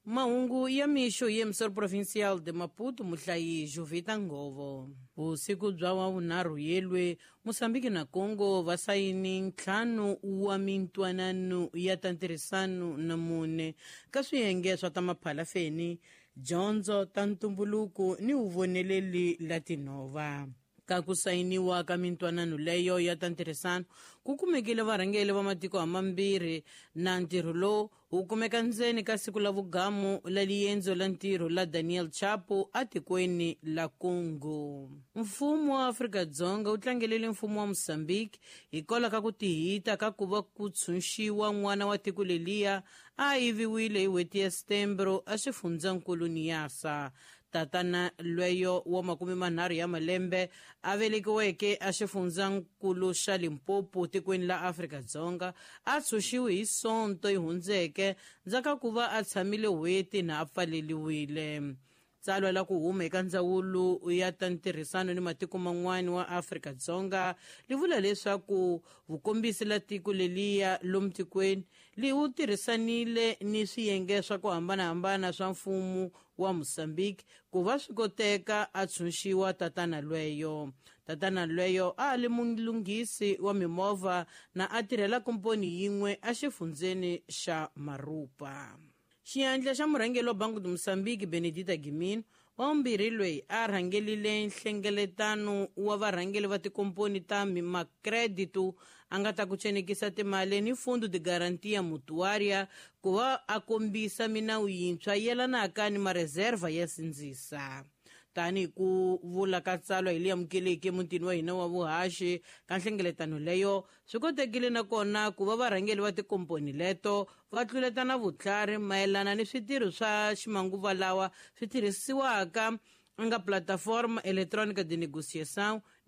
Mahungu ya mixo ya emissora provincial de Maputo muhlayi Jovita Ngovo. Vusiku bya wavunharhu yelwe Moçambique na Congo va sayini ntlhanu wa mintwanano ya ta ntirhisano na mune ka swiyenge swa ta maphalafeni, dyondzo ta ntumbuluko ni uvoneleli la tinhova. Ka ku sayiniwa ka mintwanano leyo ya ta ntirhisano ku kumekile varhangeli va matiko hamambirhi na ntirho lowu wu kumeka ndzeni ka siku la vugamu la liendzo la ntirho la Daniel Chapo atikweni la Congo. Mfumo wa Afrika-Dzonga wu tlangelele mfumo wa Moçambique hikwalaho ka ku tihita ka ku va ku tshunxiwa n'wana wa tiko leliya a yiviwile hi n'hweti ya Setembro a xifundzankulu Niassa. Tatana Lweyo wa 30 ya malembe a velekiweke a xifundzankulu xa Limpopo tikweni la Afrika-Dzonga a tshunxiwe hi Sonto yi hundzeke ndzhaku ku va a tshamile n'hweti na a pfaleliwile. Tsalwa la ku huma eka ndzawulo ya ta ntirhisano ni matiko man'wana wa Afrika-Dzonga li vula leswaku vukombisi la tiko leliya lomu tikweni li wu tirhisanile ni swiyenge swa ku hambanahambana swa mfumo wa Moçambique ku va swi koteka a tshunxiwa tatana Lweyo. Tatana Lweyo a li mulunghisi wa mimovha na a tirhela komponi yin'we a xifundzeni xa Marupa. Xiyandla xa murhangeli wa Banco de Moçambique Benedita Gimino wa vumbirhi loyi a rhangelile nhlengeletano wa varhangeli va tikomponi ta makredito a nga ta ku chenekisa timali ni Fundo de Garantia Mutuária ku va a kombisa minawu yintshwa yelanaka ni mareserva ya sindzisa. Tani ku vula ka tsalwa hi liya mukeleki mutini wa hina wa vuhaxi ka nhlengeletano leyo swi kotekile na kona ku va varhangeli va tikomponi leto va tluletana vutlhari mayelana ni switirho swa ximanguva lawa swi tirhisiwaka nga plataforma electrônica de negociação